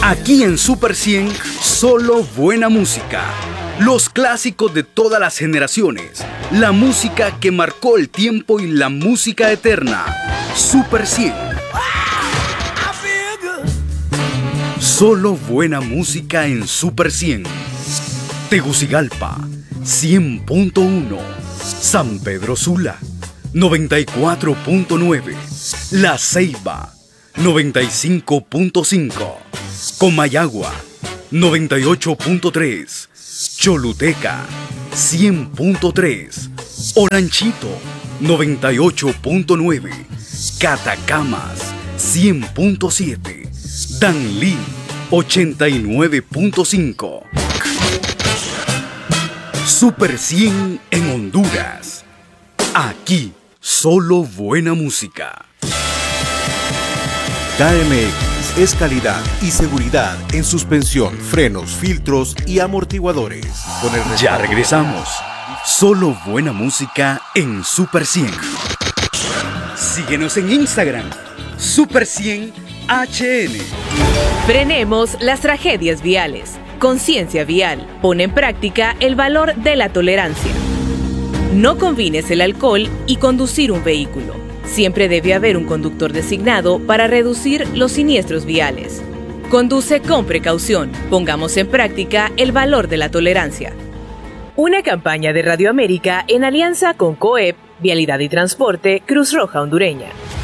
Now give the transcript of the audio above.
Aquí en Super 100, solo buena música. Los clásicos de todas las generaciones. La música que marcó el tiempo y la música eterna. Super 100. Solo buena música en Super 100. Tegucigalpa, 100.1. San Pedro Sula, 94.9. La Ceiba, 95.5. Comayagua, 98.3. Choluteca, 100.3. Olanchito, 98.9. Catacamas, 100.7. Danlí, 89.5. Super 100 en Honduras. Aquí, solo buena música. KMX es calidad y seguridad en suspensión, frenos, filtros y amortiguadores. Ya regresamos. Solo buena música en Super 100. Síguenos en Instagram. Super 100 HN. Frenemos las tragedias viales. Conciencia vial. Pone en práctica el valor de la tolerancia. No combines el alcohol y conducir un vehículo. Siempre debe haber un conductor designado para reducir los siniestros viales. Conduce con precaución. Pongamos en práctica el valor de la tolerancia. Una campaña de Radio América en alianza con COEP, Vialidad y Transporte, Cruz Roja Hondureña.